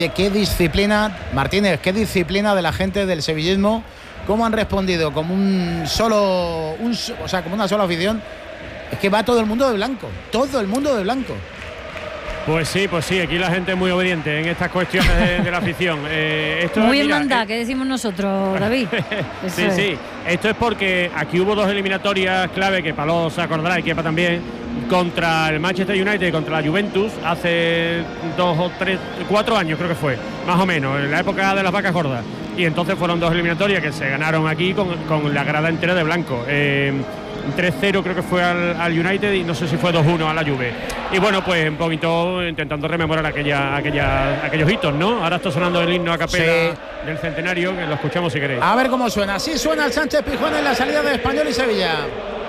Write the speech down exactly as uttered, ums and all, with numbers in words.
Qué disciplina, Martínez, qué disciplina de la gente del sevillismo, cómo han respondido como un solo, un, o sea, como una sola afición. Es que va todo el mundo de blanco, todo el mundo de blanco. Pues sí, pues sí, aquí la gente es muy obediente en estas cuestiones de, de la afición. Eh, esto, muy mira, hermandad, eh, que decimos nosotros, David. sí, es. sí. Esto es porque aquí hubo dos eliminatorias clave, que Paló se acordará y Kepa también, contra el Manchester United y contra la Juventus, hace dos o tres, cuatro años creo que fue, más o menos, en la época de las vacas gordas. Y entonces fueron dos eliminatorias que se ganaron aquí con, con la grada entera de blanco. Eh, tres cero creo que fue al, al United y no sé si fue dos uno a la Juve. Y bueno, pues un poquito intentando rememorar aquella, aquella, aquellos hitos, ¿no? Ahora está sonando el himno a capela sí. del centenario, que lo escuchamos si queréis. A ver cómo suena. Así suena el Sánchez Pizjuán en la salida de Español y Sevilla.